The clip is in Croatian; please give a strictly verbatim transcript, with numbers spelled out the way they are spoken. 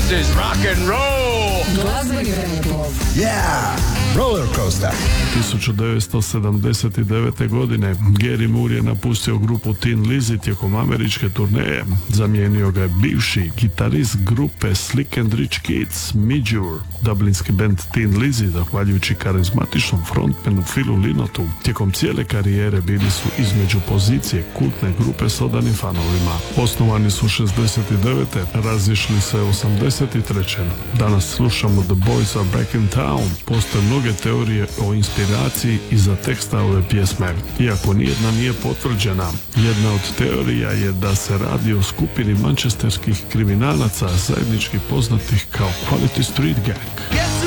This is rock and roll. Glazbeni vremeplov. Yeah! Roller coaster. tisuću devetsto sedamdeset devete. godine Gary Moore je napustio grupu Thin Lizzy tijekom američke turneje. Zamijenio ga je bivši gitarist grupe Slick and Rich Kids, Midge. Dublinski band Thin Lizzy, zahvaljujući karizmatičnom frontmanu Philu Lynottu, tijekom cijele karijere bili su između pozicije kultne grupe s odanim fanovima. Osnovani su šezdeset devete. razišli se osamdeset treće. Danas slušamo The Boys Are Back in Town. Postoje mnoge teorije o inspiraciji iza teksta ove pjesme, iako nijedna nije potvrđena. Jedna od teorija je da se radi o skupini manchesterskih kriminalaca, zajednički poznatih kao Quality Street Gang.